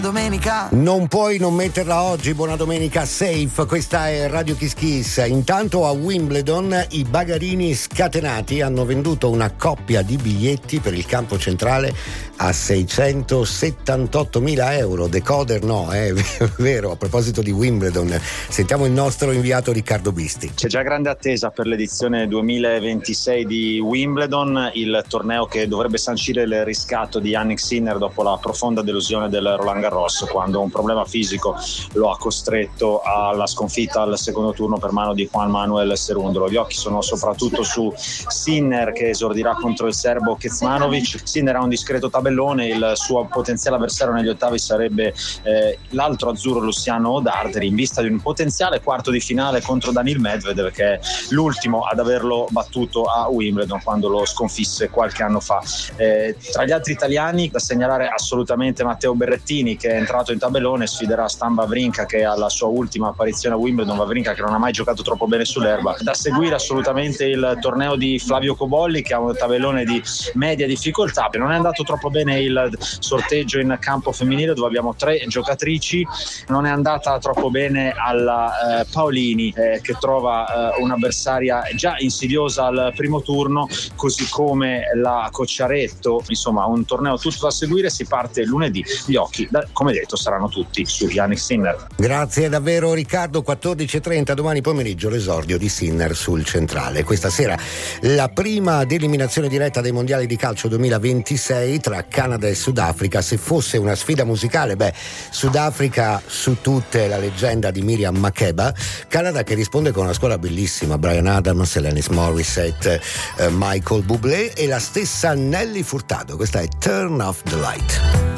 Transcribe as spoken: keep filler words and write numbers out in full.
Domenica. Non puoi non metterla oggi, buona domenica, safe, questa è Radio Kiss Kiss. Intanto a Wimbledon i bagarini scatenati hanno venduto una coppia di biglietti per il campo centrale a seicentosettantottomila euro. Decoder no, è eh, vero. A proposito di Wimbledon, sentiamo il nostro inviato Riccardo Bisti. C'è già grande attesa per l'edizione duemilaventisei di Wimbledon, il torneo che dovrebbe sancire il riscatto di Jannik Sinner dopo la profonda delusione del Roland Garros, quando un problema fisico lo ha costretto alla sconfitta al secondo turno per mano di Juan Manuel Cerundolo. Gli occhi sono soprattutto su Sinner, che esordirà contro il serbo Kecmanovic. Sinner ha un discreto tabellone, il suo potenziale avversario negli ottavi sarebbe eh, l'altro azzurro Luciano Darderi, in vista di un potenziale quarto di finale contro Daniil Medvedev, che è l'ultimo ad averlo battuto a Wimbledon quando lo sconfisse qualche anno fa. Eh, tra gli altri italiani da segnalare assolutamente Matteo Berrettini, che è entrato in tabellone, sfiderà Stan Wawrinka, che alla sua ultima apparizione a Wimbledon, Wawrinka che non ha mai giocato troppo bene sull'erba. Da seguire assolutamente il torneo di Flavio Cobolli, che ha un tabellone di media difficoltà. Non è andato troppo bene il sorteggio in campo femminile, dove abbiamo tre giocatrici. Non è andata troppo bene alla eh, Paolini, eh, che trova eh, un'avversaria già insidiosa al primo turno, così come la Cocciaretto. Insomma, un torneo tutto da seguire. Si parte lunedì, gli occhi da, come detto, saranno tutti su Jannik Sinner. Grazie davvero Riccardo. Quattordici e trenta domani pomeriggio l'esordio di Sinner sul centrale. Questa sera la prima d'eliminazione diretta dei mondiali di calcio duemilaventisei tra Canada e Sudafrica. Se fosse una sfida musicale, beh, Sudafrica su tutte, la leggenda di Miriam Makeba. Canada che risponde con una scuola bellissima: Bryan Adams, Alanis Morissette, eh, Michael Bublé e la stessa Nelly Furtado. Questa è Turn Off the Light.